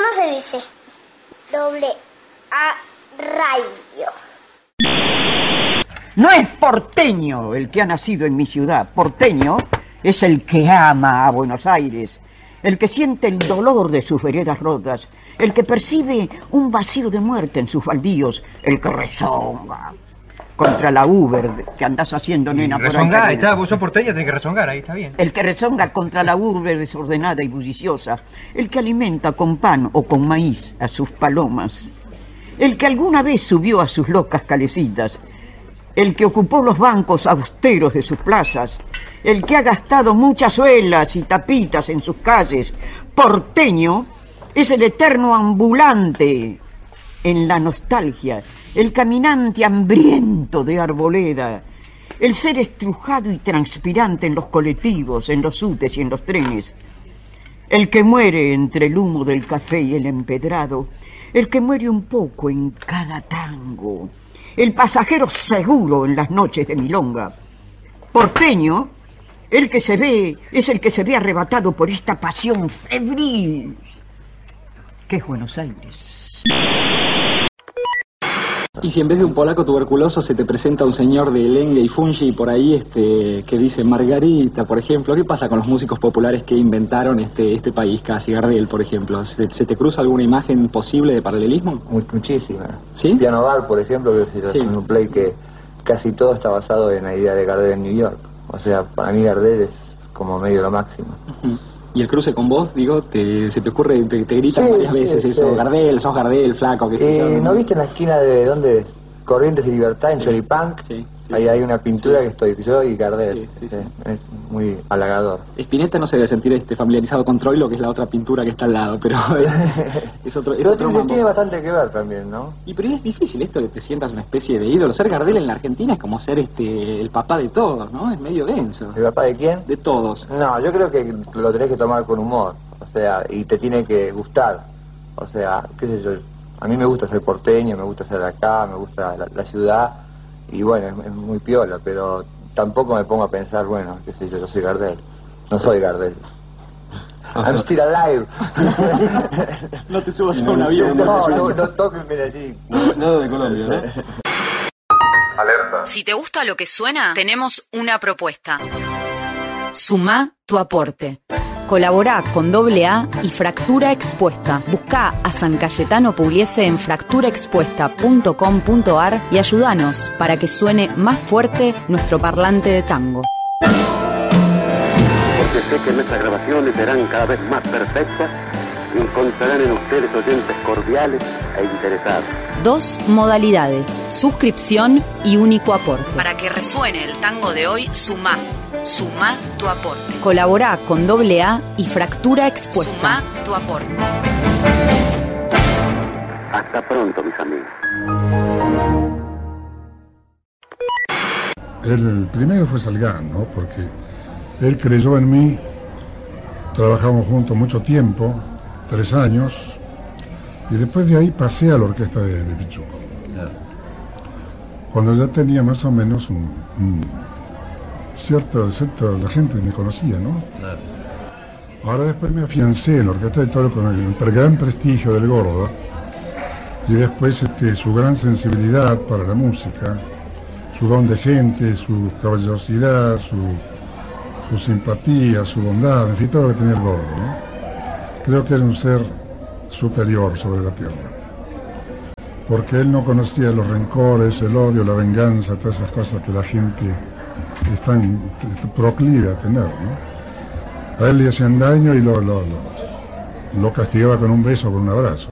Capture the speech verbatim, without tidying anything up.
se dice? Doble A radio. No es porteño el que ha nacido en mi ciudad. Porteño es el que ama a Buenos Aires, el que siente el dolor de sus veredas rotas, el que percibe un vacío de muerte en sus baldíos, el que rezonga contra la Uber que andás haciendo, nena, por ahí. Rezongar, ahí está, vos sos porteño, tenés que rezongar, ahí está bien. El que rezonga contra la urbe desordenada y bulliciosa, el que alimenta con pan o con maíz a sus palomas, el que alguna vez subió a sus locas calecitas, el que ocupó los bancos austeros de sus plazas, el que ha gastado muchas suelas y tapitas en sus calles. Porteño es el eterno ambulante en la nostalgia, el caminante hambriento de arboleda, el ser estrujado y transpirante en los colectivos, en los subtes y en los trenes, el que muere entre el humo del café y el empedrado, el que muere un poco en cada tango, el pasajero seguro en las noches de milonga. Porteño, el que se ve, es el que se ve arrebatado por esta pasión febril que es Buenos Aires. Y si en vez de un polaco tuberculoso se te presenta un señor de lengue y fungi por ahí este, que dice Margarita, por ejemplo, ¿qué pasa con los músicos populares que inventaron este, este país casi? Gardel, por ejemplo, ¿se, ¿se te cruza alguna imagen posible de paralelismo? Muchísima. ¿Sí? Piano Bar, por ejemplo, que es sí. un play que casi todo está basado en la idea de Gardel en New York. O sea, para mí Gardel es como medio lo máximo. Uh-huh. Y el cruce con vos, digo, te, se te ocurre, te, te gritan sí, varias veces sí, eso, sí. Gardel, sos Gardel, flaco, qué sé yo. Eh, ¿No viste en la esquina de dónde? Corrientes y Libertad, en sí. Choripán, sí, sí, ahí hay una pintura sí. que estoy yo y Gardel. Sí, sí, sí. Sí. Es muy halagador. Spinetta no se debe sentir este familiarizado con Troilo, que es la otra pintura que está al lado, pero es otro, es pero otro tiene, tiene bastante que ver también, ¿no? Y pero es difícil esto de que te sientas una especie de ídolo. Ser Gardel en la Argentina es como ser este el papá de todos, ¿no? Es medio denso. ¿El papá de quién? De todos. No, yo creo que lo tenés que tomar con humor, o sea, y te tiene que gustar. O sea, qué sé yo, a mí me gusta ser porteño, me gusta ser de acá, me gusta la, la ciudad, y bueno, es, es muy piola, pero tampoco me pongo a pensar, bueno, qué sé yo, yo soy Gardel. No soy Gardel. I'm still alive. No te subas a un avión. No, no, no toques Medellín. Nada de Colombia, ¿no? Alerta. Si te gusta lo que suena, tenemos una propuesta. Sumá tu aporte. Colaborá con doble A y Fractura Expuesta. Buscá a San Cayetano Pugliese en fractura expuesta punto com punto ar y ayúdanos para que suene más fuerte nuestro parlante de tango. Porque sé que nuestras grabaciones serán cada vez más perfectas y encontrarán en ustedes oyentes cordiales e interesados. Dos modalidades, suscripción y único aporte. Para que resuene el tango de hoy, sumá. Sumá tu aporte. Colaborá con doble A y Fractura Expuesta. Sumá tu aporte. Hasta pronto, mis amigos. El primero fue Salgán, ¿no? Porque él creyó en mí, trabajamos juntos mucho tiempo, tres años, y después de ahí pasé a la orquesta de, de Pichuco. Claro. Cuando ya tenía más o menos un... un Cierto, cierto, la gente me conocía, ¿no? Claro. Ahora después me afiancé en la Orquesta de Toro con el, el gran prestigio del Gordo y después este, su gran sensibilidad para la música, su don de gente, su caballerosidad, su, su simpatía, su bondad, en fin, todo lo que tenía el Gordo, ¿no? Creo que era un ser superior sobre la tierra, porque él no conocía los rencores, el odio, la venganza, todas esas cosas que la gente es tan proclive a tener, ¿no? A él le hacían daño y lo, lo, lo, lo castigaba con un beso o con un abrazo.